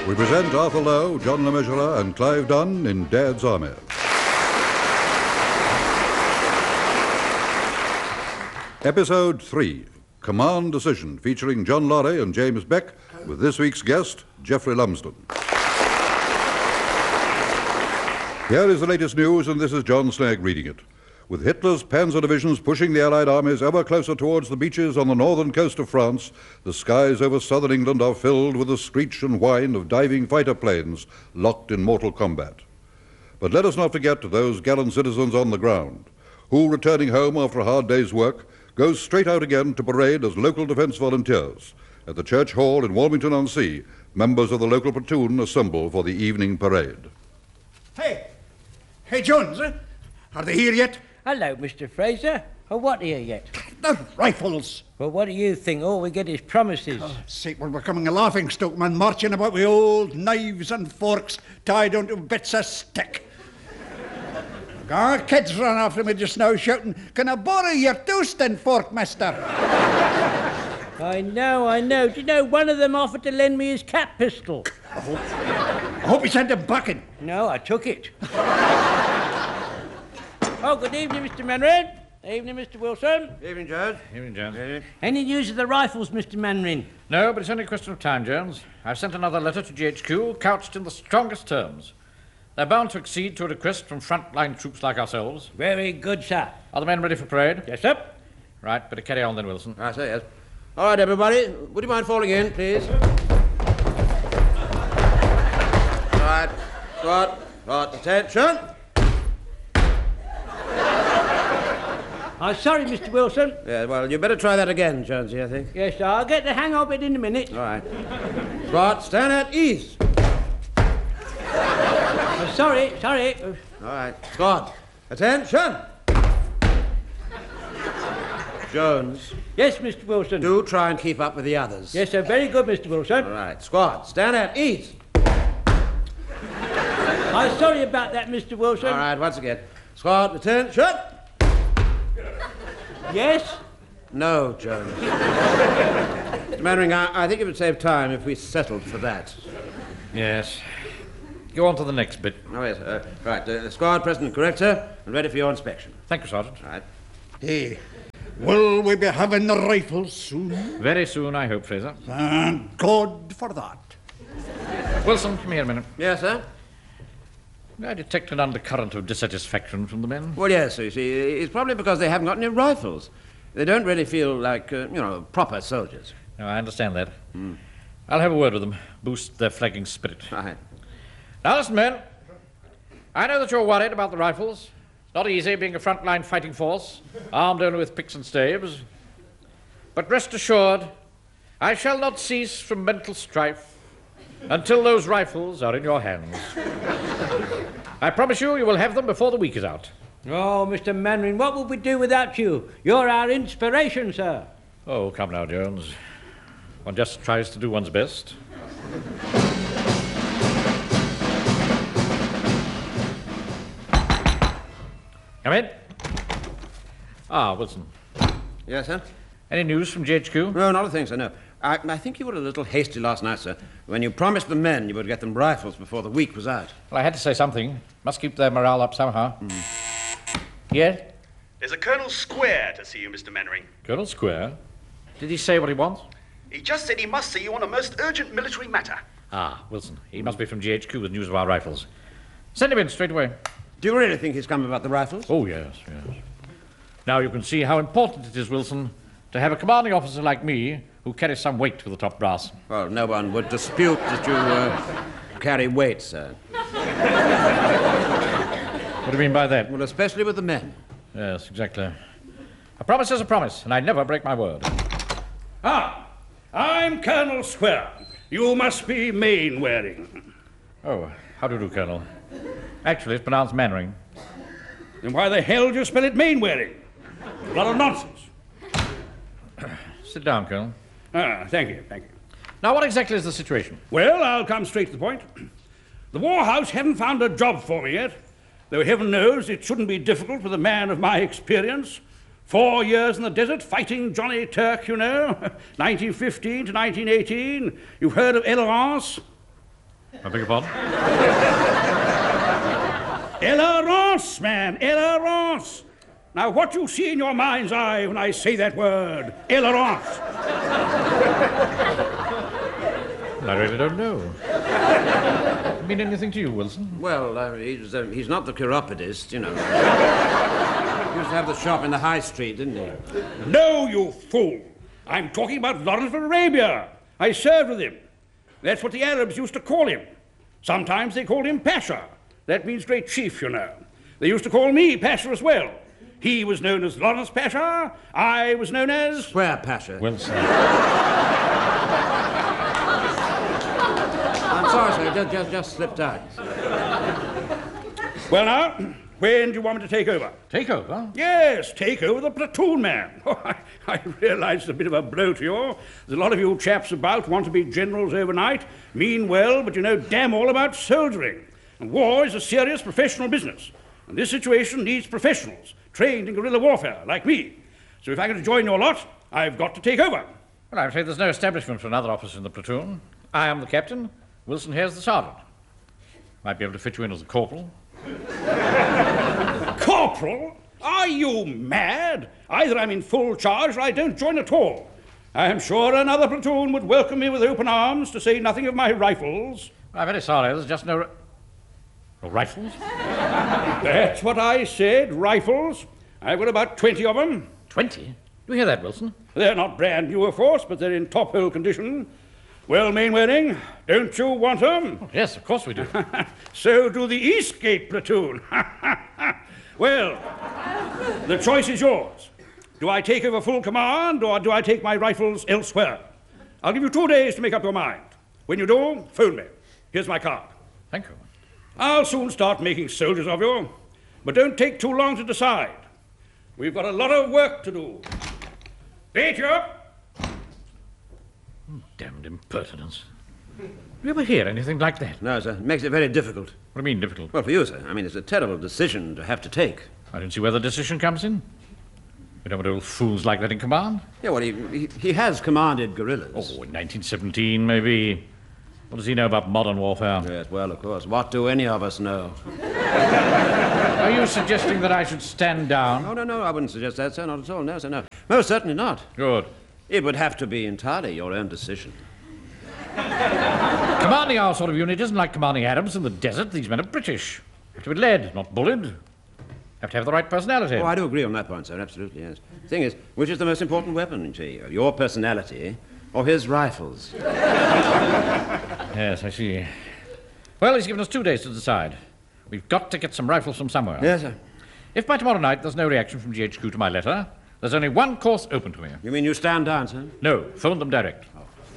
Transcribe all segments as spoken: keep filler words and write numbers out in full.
We present Arthur Lowe, John Le Mesurier, and Clive Dunn in Dad's Army. Episode three, Command Decision, featuring John Laurie and James Beck, with this week's guest, Geoffrey Lumsden. Here is the latest news, and this is John Snagg reading it. With Hitler's panzer divisions pushing the Allied armies ever closer towards the beaches on the northern coast of France, the skies over southern England are filled with the screech and whine of diving fighter planes locked in mortal combat. But let us not forget those gallant citizens on the ground, who, returning home after a hard day's work, go straight out again to parade as local defence volunteers. At the Church Hall in Walmington-on-Sea, members of the local platoon assemble for the evening parade. Hey! Hey, Jones, eh? Are they here yet? Hello, Mister Fraser. Oh, what here yet? The rifles. Well, what do you think? All we get is promises. Oh, sake, we're becoming a laughing-stock, man, marching about with old knives and forks tied onto bits of stick. Our kids ran after me just now shouting, "Can I borrow your toasting fork, mister?" I know, I know. Do you know, one of them offered to lend me his cap pistol. I hope, I hope he sent him back in. No, I took it. Oh, good evening, Mister Manring. Evening, Mister Wilson. Evening, Jones. Evening, Jones. Evening. Any news of the rifles, Mister Manring? No, but it's only a question of time, Jones. I've sent another letter to G H Q, couched in the strongest terms. They're bound to accede to a request from front-line troops like ourselves. Very good, sir. Are the men ready for parade? Yes, sir. Right, better carry on then, Wilson. I say, yes. All right, everybody. Would you mind falling in, please? All right. Squad. Squad. Attention. I'm sorry, Mister Wilson. Yeah, well, you better try that again, Jonesy, I think. Yes, sir. I'll get the hang of it in a minute. All right. Squad, stand at ease. Oh, sorry, sorry. All right. Squad. Attention. Jones. Yes, Mister Wilson. Do try and keep up with the others. Yes, sir. Very good, Mister Wilson. All right. Squad, stand at ease. I'm sorry about that, Mister Wilson. All right, once again. Squad, attention. Yes? No, Jones. Mister Mannering, I, I think it would save time if we settled for that. Yes. Go on to the next bit. Oh, yes. Uh, right. Uh, squad present and correct, sir, and ready for your inspection. Thank you, Sergeant. All right. Hey, will we be having the rifles soon? Very soon, I hope, Fraser. Thank God for that. Wilson, come here a minute. Yes, sir? I detect an undercurrent of dissatisfaction from the men. Well, yes, you see, it's probably because they haven't got any rifles. They don't really feel like, uh, you know, proper soldiers. No, I understand that. Mm. I'll have a word with them, boost their flagging spirit. Right. Now, listen, men. I know that you're worried about the rifles. It's not easy being a front-line fighting force, armed only with picks and staves. But rest assured, I shall not cease from mental strife until those rifles are in your hands. I promise you, you will have them before the week is out. Oh, Mister Manring, what would we do without you? You're our inspiration, sir. Oh, come now, Jones. One just tries to do one's best. Come in. Ah, Wilson. Yes, sir? Any news from G H Q? No, not a thing, sir, no. I, I think you were a little hasty last night, sir, when you promised the men you would get them rifles before the week was out. Well, I had to say something. Must keep their morale up somehow. Mm. Yes? There's a Colonel Square to see you, Mister Mannering. Colonel Square? Did he say what he wants? He just said he must see you on a most urgent military matter. Ah, Wilson. He must be from G H Q with news of our rifles. Send him in straight away. Do you really think he's come about the rifles? Oh, yes, yes. Now you can see how important it is, Wilson, to have a commanding officer like me who carries some weight with the top brass. Well, no one would dispute that you uh, carry weight, sir. What do you mean by that? Well, especially with the men. Yes, exactly. A promise is a promise, and I never break my word. Ah, I'm Colonel Square. You must be Mainwaring. Oh, how do you do, Colonel? Actually, it's pronounced Mannering. Then why the hell do you spell it Mainwaring? A lot of nonsense. Sit down, Colonel. Ah, thank you, thank you. Now, what exactly is the situation? Well, I'll come straight to the point. The War House haven't found a job for me yet, though heaven knows it shouldn't be difficult with a man of my experience. Four years in the desert fighting Johnny Turk, you know. nineteen fifteen to nineteen eighteen. You've heard of Elorance? I beg your pardon? Elerance, man, elerance. Now, what you see in your mind's eye when I say that word, elerance? I really don't know. Does it mean anything to you, Wilson? Well, uh, he's, uh, he's not the chiropodist, you know. He used to have the shop in the High Street, didn't he? No, you fool. I'm talking about Lawrence of Arabia. I served with him. That's what the Arabs used to call him. Sometimes they called him Pasha. That means great chief, you know. They used to call me Pasha as well. He was known as Lawrence Pasha. I was known as... Square Pasha. Wilson. I'm sorry, sir. Just, just, just slipped out. Well, now, when do you want me to take over? Take over? Yes, take over the platoon, man. Oh, I, I realise it's a bit of a blow to you. There's a lot of you chaps about want to be generals overnight, mean well, but you know damn all about soldiering. And war is a serious professional business. And this situation needs professionals, trained in guerrilla warfare, like me. So if I'm going to join your lot, I've got to take over. Well, I'm afraid there's no establishment for another officer in the platoon. I am the captain. Wilson here's the sergeant. Might be able to fit you in as a corporal. Corporal? Are you mad? Either I'm in full charge or I don't join at all. I am sure another platoon would welcome me with open arms, to say nothing of my rifles. I'm very sorry, there's just no... Ri- no rifles? That's what I said, rifles. I've got about twenty of them. Twenty? Do you hear that, Wilson? They're not brand new, of course, but they're in top-hole condition. Well, Mainwaring, don't you want them? Oh, yes, of course we do. So do the Eastgate platoon. Well, the choice is yours. Do I take over full command, or do I take my rifles elsewhere? I'll give you two days to make up your mind. When you do, phone me. Here's my card. Thank you. I'll soon start making soldiers of you, but don't take too long to decide. We've got a lot of work to do. Bait you up. Damned impertinence. Do you ever hear anything like that? No, sir. It makes it very difficult. What do you mean, difficult? Well, for you, sir. I mean, it's a terrible decision to have to take. I don't see where the decision comes in. We don't want old fools like that in command. Yeah, well, he, he, he has commanded guerrillas. Oh, in nineteen seventeen, maybe. What does he know about modern warfare? Yes, well, of course. What do any of us know? Are you suggesting that I should stand down? Oh, no, no, I wouldn't suggest that, sir. Not at all. No, sir, no. Most certainly not. Good. It would have to be entirely your own decision. Commanding our sort of unit isn't like commanding Arabs in the desert. These men are British. Have to be led, not bullied. Have to have the right personality. Oh, I do agree on that point, sir. Absolutely, yes. The thing is, which is the most important weapon to you? Your personality or his rifles? Yes, I see. Well, he's given us two days to decide. We've got to get some rifles from somewhere. Yes, sir. If by tomorrow night there's no reaction from G H Q to my letter, there's only one course open to me. You mean you stand down, sir? No, phone them direct.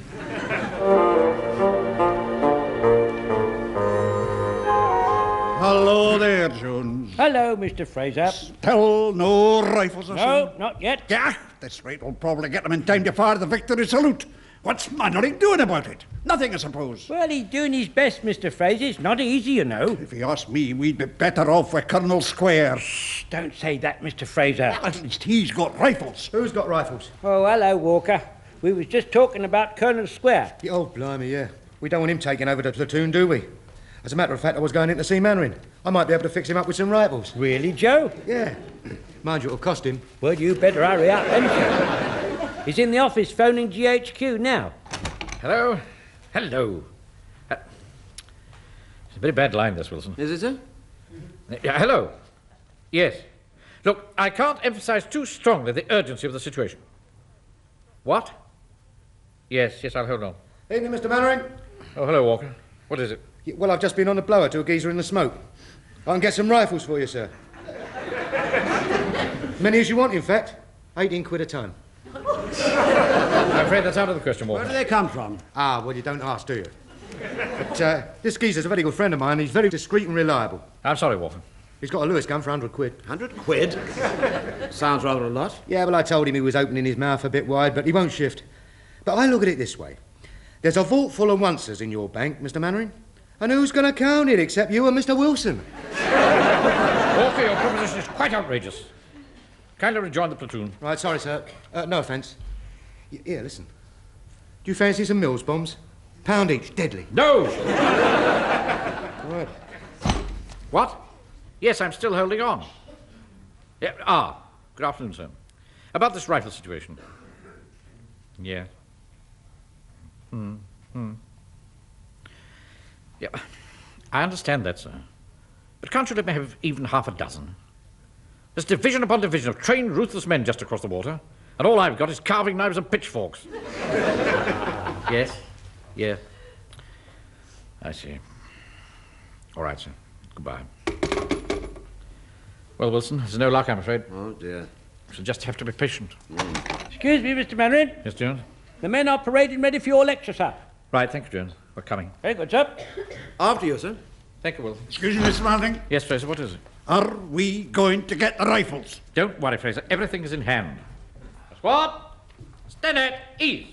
Hello there, Jones. Hello, Mister Fraser. Still no rifles, I No, see? not yet. Yeah, this rate will probably get them in time to fire the victory salute. What's Mannering doing about it? Nothing, I suppose. Well, he's doing his best, Mister Fraser. It's not easy, you know. If you ask me, we'd be better off with Colonel Square. Don't say that, Mister Fraser. At least he's got rifles. Who's got rifles? Oh, hello, Walker. We was just talking about Colonel Square. Yeah, oh, blimey, yeah. We don't want him taking over the platoon, do we? As a matter of fact, I was going in to see Mannering. I might be able to fix him up with some rifles. Really, Joe? Yeah. Mind you, it'll cost him. Well, you better hurry up, hadn't you? He's in the office phoning G H Q now. Hello? Hello. Uh, it's a very bad line, this, Wilson. Is it, sir? Uh, yeah, hello. Yes. Look, I can't emphasize too strongly the urgency of the situation. What? Yes, yes, I'll hold on. Evening, Mister Mannering. Oh, hello, Walker. What is it? Yeah, well, I've just been on the blower to a geezer in the smoke. I can get some rifles for you, sir. Many as you want, in fact. eighteen quid a ton. I'm afraid that's out of the question, Walker. Where do they come from? Ah, well, you don't ask, do you? But uh, this geezer's a very good friend of mine. He's very discreet and reliable. I'm sorry, Walker. He's got a Lewis gun for one hundred quid. Hundred quid? Sounds rather a lot. Yeah, well, I told him he was opening his mouth a bit wide, but he won't shift. But I look at it this way. There's a vault full of oncers in your bank, Mister Mannering. And who's going to count it except you and Mister Wilson? Walker, your proposition is quite outrageous. Kindly rejoin the platoon. Right, sorry, sir. Uh, no offence. Y- here, listen. Do you fancy some Mills bombs? Pound each, deadly. No! Good. What? Yes, I'm still holding on. Yeah, ah, good afternoon, sir. About this rifle situation. Yeah. Hmm. Hmm. Yeah, I understand that, sir. But can't you let me have even half a dozen? There's division upon division of trained, ruthless men just across the water, and all I've got is carving knives and pitchforks. Yes, yeah. I see. All right, sir. Goodbye. Well, Wilson, there's no luck, I'm afraid. Oh, dear. Shall just have to be patient. Excuse me, Mister Mannering. Yes, Jones? The men are parading ready for your lecture, sir. Right, thank you, Jones. We're coming. Very good, sir. After you, sir. Thank you, Wilson. Excuse me, Mister Mannering. Yes, Fraser, what is it? Are we going to get the rifles? Don't worry, Fraser. Everything is in hand. Squad, stand at ease.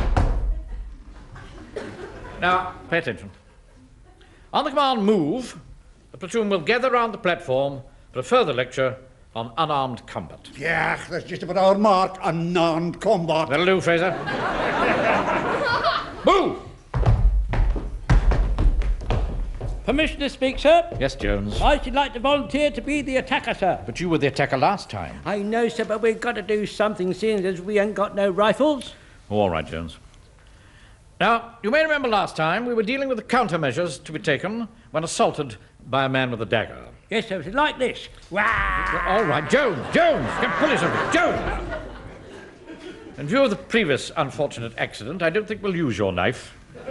Now, pay attention. On the command move, the platoon will gather round the platform for a further lecture on unarmed combat. Yeah, that's just about our mark, unarmed combat. That'll do, Fraser. Move! Permission to speak, sir? Yes, Jones. I should like to volunteer to be the attacker, sir. But you were the attacker last time. I know, sir, but we've got to do something, seeing as we ain't got no rifles. All right, Jones. Now, you may remember last time we were dealing with the countermeasures to be taken when assaulted by a man with a dagger. Yes, sir, it's like this. Wah! All right, Jones, Jones, come pull yourself, Jones! In view of the previous unfortunate accident, I don't think we'll use your knife.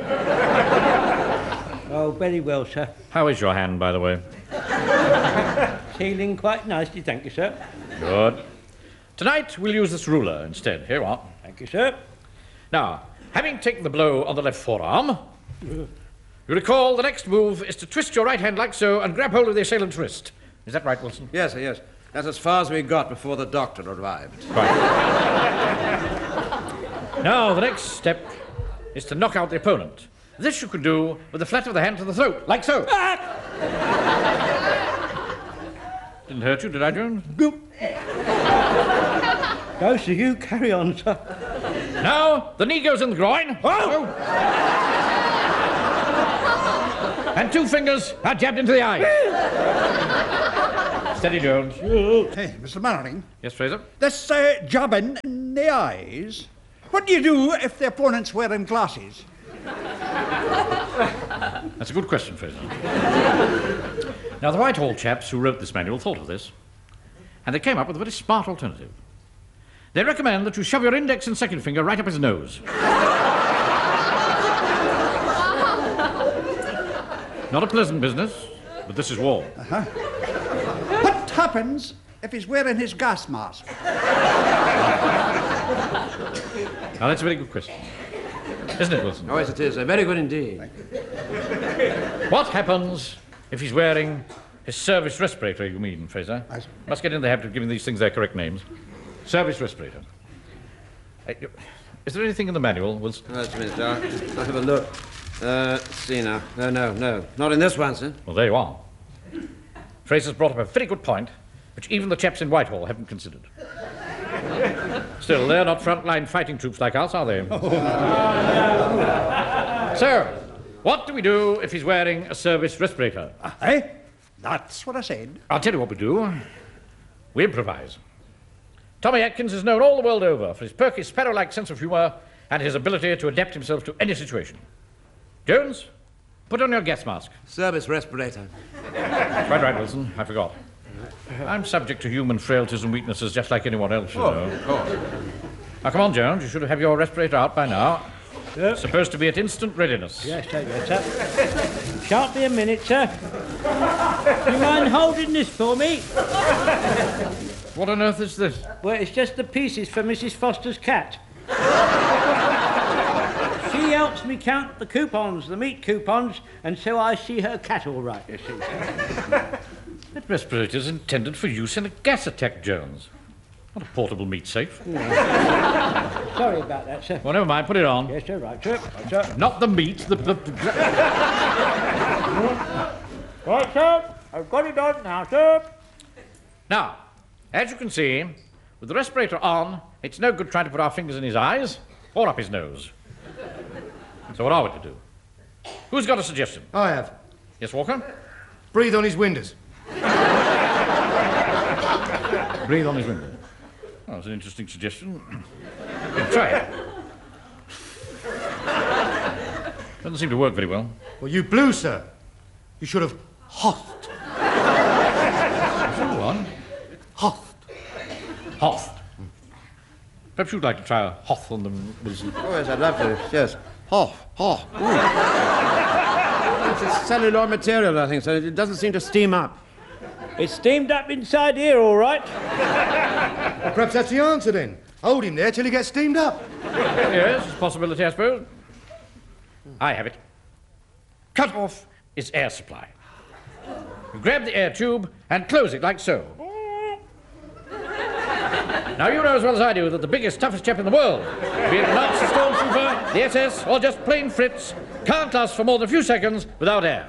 Oh, very well, sir. How is your hand, by the way? Healing quite nicely, thank you, sir. Good. Tonight, we'll use this ruler instead. Here you are. Thank you, sir. Now, having taken the blow on the left forearm, you recall the next move is to twist your right hand like so and grab hold of the assailant's wrist. Is that right, Wilson? Yes, sir, yes. That's as far as we got before the doctor arrived. Right. Now, the next step is to knock out the opponent. This you can do with the flat of the hand to the throat, like so. Didn't hurt you, did I, Jones? No, sir, you carry on, sir. Now, the knee goes in the groin. Oh! And two fingers are jabbed into the eye. Steady, Jones. Hey, Mister Mannering, Yes, Fraser? this uh, jabbing in the eyes, what do you do if the opponent's wearing glasses? That's a good question, Fraser. Now, the Whitehall chaps who wrote this manual thought of this, and they came up with a very smart alternative. They recommend that you shove your index and second finger right up his nose. Not a pleasant business, but this is war. Uh-huh. What happens if he's wearing his gas mask? Now, that's a very good question. Isn't it, Wilson? Oh, yes, it is, sir. Very good indeed. What happens if he's wearing his service respirator, you mean, Fraser? I see. Must get in the habit of giving these things their correct names. Service respirator. Uh, Is there anything in the manual, Wilson? Oh, just a minute, I'll, I'll have a look. Uh, let's see now. No, no, no. Not in this one, sir. Well, there you are. Fraser's brought up a very good point, which even the chaps in Whitehall haven't considered. Still, they're not frontline fighting troops like us, are they? So, what do we do if he's wearing a service respirator? Eh? That's what I said. I'll tell you what we do. We improvise. Tommy Atkins is known all the world over for his perky, sparrow-like sense of humour and his ability to adapt himself to any situation. Jones, put on your gas mask. Service respirator. Quite right, Wilson. I forgot. I'm subject to human frailties and weaknesses just like anyone else, you know. Of course. Now, come on, Jones. You should have your respirator out by now. Yep. Supposed to be at instant readiness. Yes, sir, yes, sir. Shan't be a minute, sir. Do you mind holding this for me? What on earth is this? Well, it's just the pieces for Missus Foster's cat. She helps me count the coupons, the meat coupons, and so I see her cat all right, you see. That respirator's intended for use in a gas attack, Jones. Not a portable meat safe. Sorry about that, sir. Well, never mind. Put it on. Yes, sir, right, sir. Right, sir. Not the meat, the... the, the... Right, sir. I've got it on now, sir. Now, as you can see, with the respirator on, it's no good trying to put our fingers in his eyes or up his nose. So what are we to do? Who's got a suggestion? I have. Yes, Walker? Breathe on his windows. Breathe on his window. Oh, that's an interesting suggestion. Yeah, try it. Doesn't seem to work very well. Well, you blew, sir. You should have hothed. Go on. Hothed. Hoth. Perhaps you'd like to try a Hoth on them, Wilson. Oh, yes, I'd love to. Yes. Hoth, hoth. It's a celluloid material, I think, so it doesn't seem to steam up. It's steamed up inside here, all right. Well, perhaps that's the answer, then. Hold him there till he gets steamed up. Yes, it's a possibility, I suppose. I have it. Cut off its air supply. You grab the air tube and close it like so. Now, you know as well as I do that the biggest, toughest chap in the world, be it an Nazi stormtrooper, the S S, or just plain Fritz, can't last for more than a few seconds without air.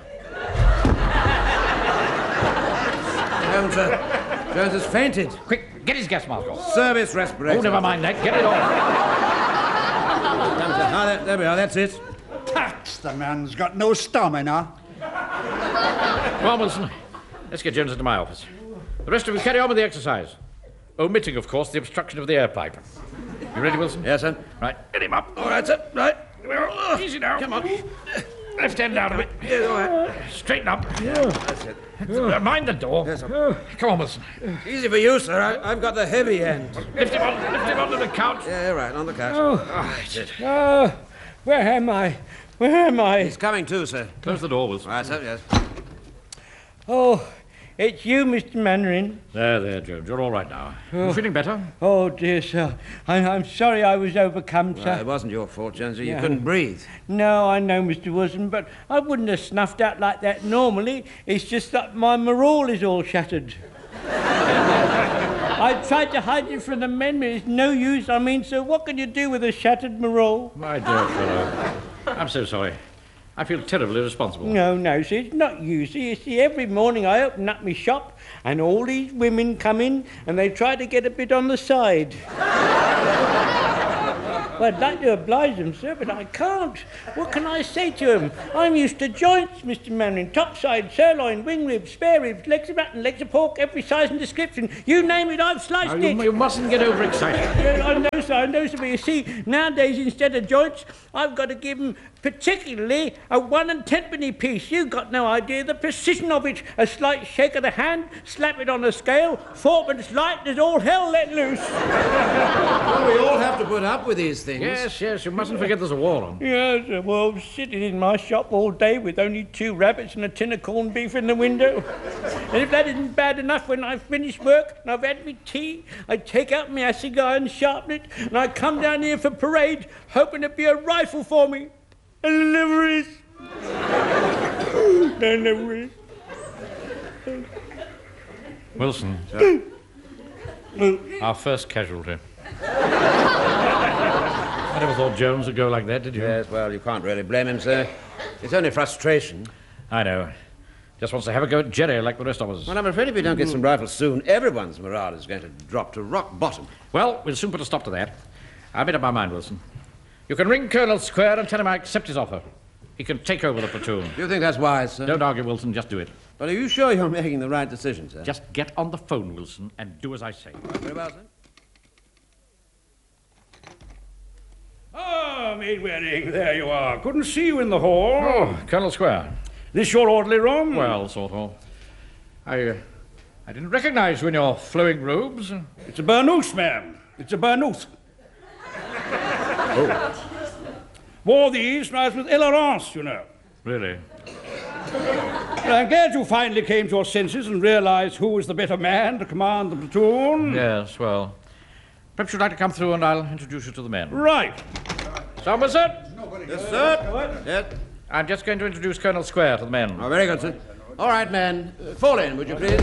Jones, uh, Jones has fainted. Quick, get his gas mask off. Service respirator. Oh, never mind that. Get it off. Ah, there, there we are, that's it. Tax, the man's got no stamina. Come on, Wilson. Let's get Jones into my office. The rest of you carry on with the exercise. Omitting, of course, the obstruction of the air pipe. You ready, Wilson? Yes, sir. Right, get him up. All right, sir. Right. Easy now. Come on. Left hand down a bit. Yes, all right. Straighten up. That's it. Uh, mind the door. Yes, sir. Come on, Wilson. Easy for you, sir. I, I've got the heavy end. Lift him on. Lift him onto the couch. Yeah, right, on the couch. Oh, That's it. oh, where am I? Where am I? He's coming too, sir. Close the door, Wilson. Right, sir, yes. Oh, it's you, Mister Mannering. There, there, Jones. You're all right now. You feeling better? Oh, dear, sir. I'm, I'm sorry I was overcome, sir. Well, it wasn't your fault, Jonesy. You Yeah. couldn't breathe. No, I know, Mister Wilson, but I wouldn't have snuffed out like that normally. It's just that my morale is all shattered. I tried to hide it from the men, but it's no use. I mean, so what can you do with a shattered morale? My dear fellow. I'm so sorry. I feel terribly responsible. No, no, see, it's not you. See, you see, every morning I open up my shop and all these women come in and they try to get a bit on the side. Well, I'd like to oblige them, sir, but I can't. What can I say to them? I'm used to joints, Mister Mannering. Topside, sirloin, wing ribs, spare ribs, legs of mutton, legs of pork, every size and description. You name it, I've sliced Now, you, it. you mustn't get overexcited. Yeah, I know, sir, I know, sir, but you see, nowadays, instead of joints, I've got to give them particularly a one and tenpenny piece. You've got no idea the precision of it. A slight shake of the hand, slap it on a scale, fourpence light, there's all hell let loose. Well, we all have to put up with these things. Yes, yes, you mustn't forget there's a war on. Yes, sir, well, I'm sitting in my shop all day with only two rabbits and a tin of corned beef in the window. And if that isn't bad enough, when I've finished work and I've had my tea, I take out my cigar and sharpen it, and I come down here for parade, hoping there'd be a rifle for me. And there never is. There never is. Wilson. Our first casualty. I never thought Jones would go like that, did you? Yes, well, you can't really blame him, sir. It's only frustration. I know. Just wants to have a go at Jerry like the rest of us. Well, I'm afraid if we don't get some rifles soon, everyone's morale is going to drop to rock bottom. Well, we'll soon put a stop to that. I made up my mind, Wilson. You can ring Colonel Square and tell him I accept his offer. He can take over the platoon. Do you think that's wise, sir? Don't argue, Wilson. Just do it. But are you sure you're making the right decision, sir? Just get on the phone, Wilson, and do as I say. Very well, sir. Ah, Maid Waring, there you are. Couldn't see you in the hall. Oh, Colonel Square. This your orderly room? Well, sort of. I, uh, I didn't recognize you in your flowing robes. It's a burnoose, ma'am. It's a burnoose. Oh. Wore these when I was with Elerance, you know. Really? Well, I'm glad you finally came to your senses and realized who is the better man to command the platoon. Yes, well, perhaps you'd like to come through and I'll introduce you to the men. Right. Somerset? Yes, sir. Yes. I'm just going to introduce Colonel Square to the men. Oh, very good, sir. All right, men. Uh, fall in, would you please?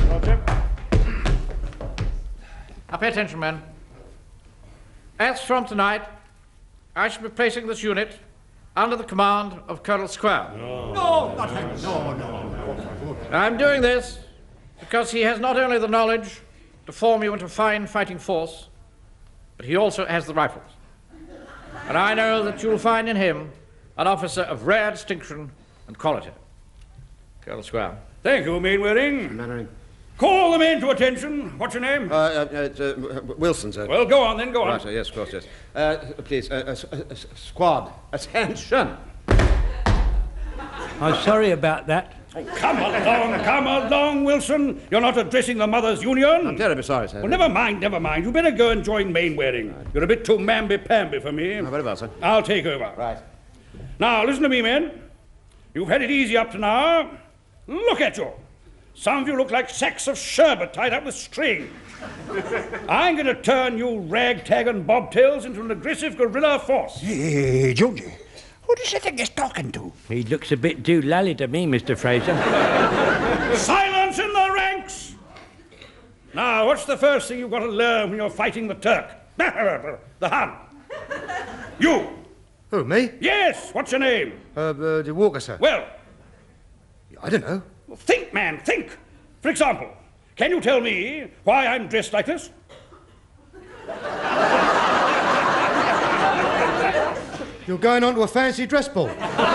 Now pay attention, men. As from tonight, I shall be placing this unit under the command of Colonel Square. No, not him. No, no, no. I'm doing this because he has not only the knowledge to form you into a fine fighting force, but he also has the rifles. And I know that you'll find in him an officer of rare distinction and quality. Colonel Squire. Thank you, Mainwaring. Mannering. Call the men to attention. What's your name? Uh, uh, uh, uh, Wilson, sir. Well, go on then, go on. Right, sir, yes, of course, yes. Uh, please, uh, uh, uh, squad, attention. I'm sorry about that. Oh, come along, come along, Wilson. You're not addressing the Mothers' Union. I'm terribly sorry, sir. Well, never mind, never mind. You better go and join Mainwaring. You're a bit too mamby-pamby for me. Oh, very well, sir. I'll take over. Right. Now, listen to me, men. You've had it easy up to now. Look at you. Some of you look like sacks of sherbet tied up with string. I'm going to turn you ragtag and bobtails into an aggressive guerrilla force. Hey, Georgie, who does he think he's talking to? He looks a bit doolally to me, Mister Fraser. Silence in the ranks! Now, what's the first thing you've got to learn when you're fighting the Turk? The Hun. You. Who, me? Yes, what's your name? Uh, uh, the Walker, sir. Well, I don't know. think, man, think. For example, can you tell me why I'm dressed like this? You're going on to a fancy dress ball.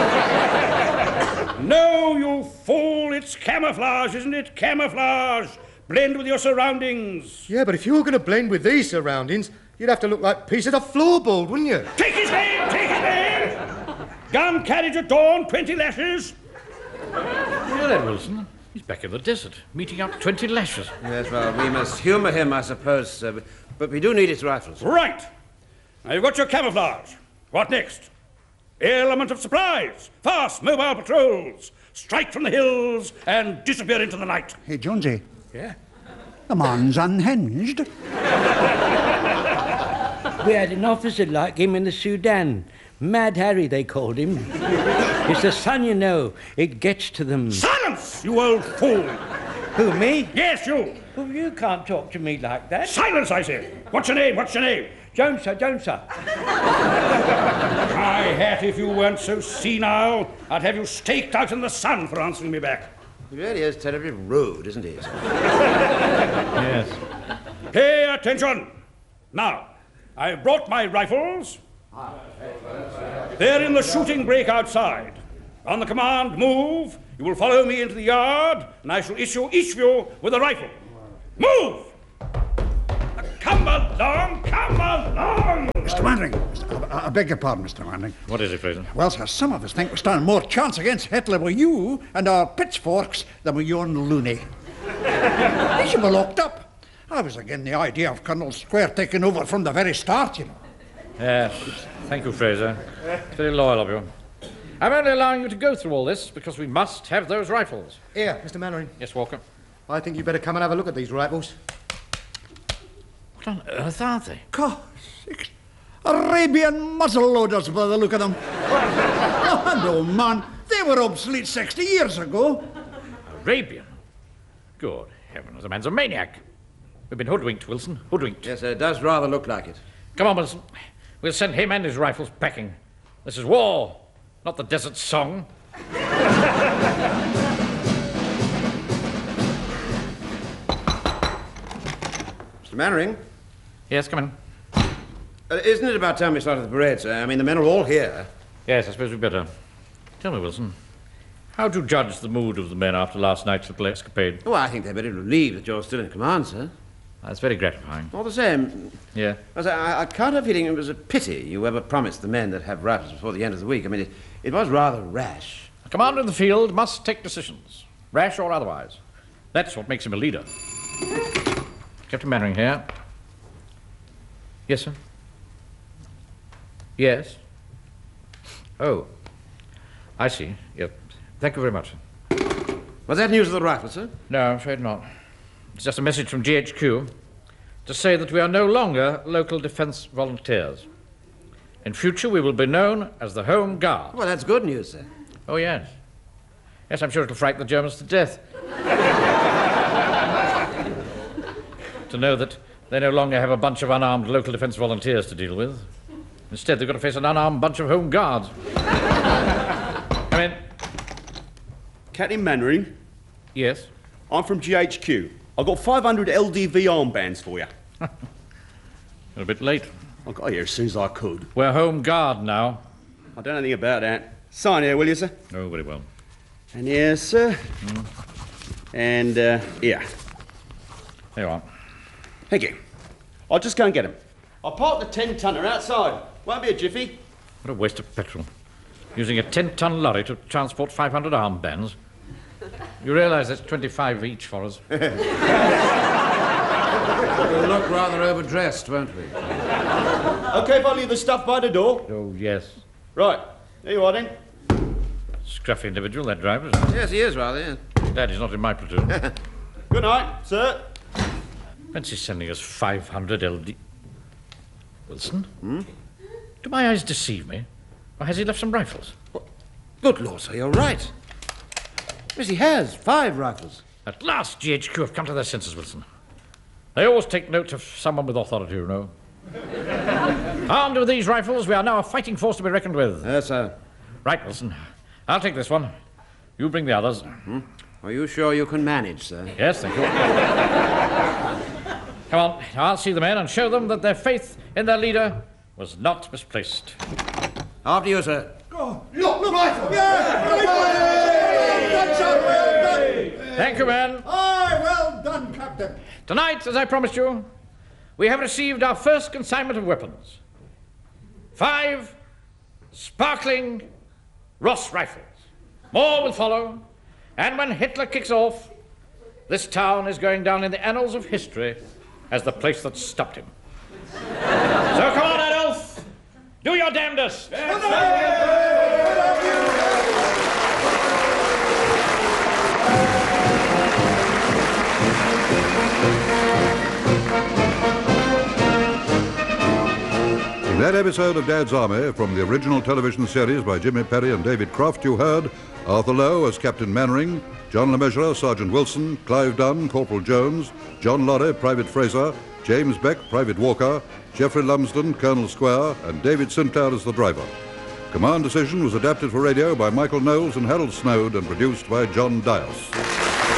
No, you fool. It's camouflage, isn't it? Camouflage. Blend with your surroundings. Yeah, but if you were going to blend with these surroundings, you'd have to look like piece of the floorboard, wouldn't you? Take his name, take his name. Gun carriage at dawn, twenty lashes. Hear that, Wilson? He's back in the desert, meeting out twenty lashes. Yes, well, we must humour him, I suppose, sir. But we do need his rifles. Right. Now you've got your camouflage. What next? Element of surprise. Fast, mobile patrols. Strike from the hills and disappear into the night. Hey, Jonesy, Yeah? the man's unhinged. We had an officer like him in the Sudan. Mad Harry, they called him. It's the sun, you know. It gets to them. Silence, you old fool. Who, me? Yes, you. Well, you can't talk to me like that. Silence, I say. What's your name? What's your name? Jones, sir, Jones, sir. My hat, if you weren't so senile, I'd have you staked out in the sun for answering me back. He really is terribly rude, isn't he? Yes. Pay attention. Now, I've brought my rifles. They're in the shooting break outside. On the command, move. You will follow me into the yard, and I shall issue each of you with a rifle. Move! Come along, come along! Mister Mannering, I, I beg your pardon, Mister Mannering. What is it, Fraser? Well, sir, some of us think we stand more chance against Hitler with you and our pitchforks than with your loony. He should be locked up. I was again the idea of Colonel Square taking over from the very start, you know. Yes. Thank you, Fraser. It's very loyal of you. I'm only allowing you to go through all this because we must have those rifles. Here, Mister Mannering. Yes, Walker? I think you better come and have a look at these rifles. What on earth are they? God, sakes. Arabian muzzle loaders by the look of them. Oh, no, man. They were obsolete sixty years ago. Arabian? Good heavens, the man's a maniac. We've been hoodwinked, Wilson. Hoodwinked. Yes, sir, it does rather look like it. Come on, Wilson. We'll send him and his rifles packing. This is war, not the desert song. Mister Mannering? Yes, come in. Uh, isn't it about time we started the parade, sir? I mean, the men are all here. Yes, I suppose we'd better. Tell me, Wilson, how'd you judge the mood of the men after last night's little escapade? Oh, I think they're very relieved that you're still in command, sir. That's very gratifying. All the same, Yeah. I, say, I, I can't help feeling it was a pity you ever promised the men that have rifles before the end of the week. I mean, it, it was rather rash. A commander in the field must take decisions, rash or otherwise. That's what makes him a leader. Captain Mannering here. Yes, sir? Yes? Oh, I see. Yep. Thank you very much, sir. Was that news of the rifle, sir? No, I'm afraid not. It's just a message from G H Q to say that we are no longer local defence volunteers. In future, we will be known as the Home Guard. Well, that's good news, sir. Oh, yes. Yes, I'm sure it'll frighten the Germans to death. To know that they no longer have a bunch of unarmed local defence volunteers to deal with. Instead, they've got to face an unarmed bunch of Home Guards. Come in. Captain Mannering, Yes? I'm from G H Q. I've got five hundred L D V armbands for you. You're a bit late. I got here as soon as I could. We're Home Guard now. I don't know anything about that. Sign here, will you, sir? Oh, very well. And here, sir. Mm. And uh, here. There you are. Thank you. I'll just go and get him. I'll park the ten-tonner outside. Won't be a jiffy. What a waste of petrol. Using a ten-ton lorry to transport five hundred armbands. You realise that's twenty-five each for us. We'll look rather overdressed, won't we? OK if I leave the stuff by the door? Oh, yes. Right. There you are, then. Scruffy individual, that driver. Isn't Yes, he is rather, yes. he? Glad he's not in my platoon. Good night, sir. Fancy sending us five hundred L D... Wilson? Hmm? Do my eyes deceive me? Or has he left some rifles? Good Lord, sir, you're right. Yes, he has. Five rifles. At last, G H Q have come to their senses, Wilson. They always take note of someone with authority, you know. Armed with these rifles, we are now a fighting force to be reckoned with. Yes, sir. Right, Wilson. I'll take this one. You bring the others. Hmm? Are you sure you can manage, sir? Yes, thank you. Come on, I'll see the men and show them that their faith in their leader was not misplaced. After you, sir. Oh, look, look, rifle! Yeah! Well done, sir, well done! Thank you, men. Aye, well done, Captain. Tonight, as I promised you, we have received our first consignment of weapons. Five sparkling Ross rifles. More will follow, and when Hitler kicks off, this town is going down in the annals of history as the place that stopped him. So come on, Adolf! Do your damnedest! In that episode of Dad's Army, from the original television series by Jimmy Perry and David Croft, you heard Arthur Lowe as Captain Mannering, John LeMessurier, Sergeant Wilson, Clive Dunn, Corporal Jones, John Lorry, Private Fraser, James Beck, Private Walker, Geoffrey Lumsden, Colonel Square, and David Sinclair as the driver. Command Decision was adapted for radio by Michael Knowles and Harold Snowd and produced by John Dias.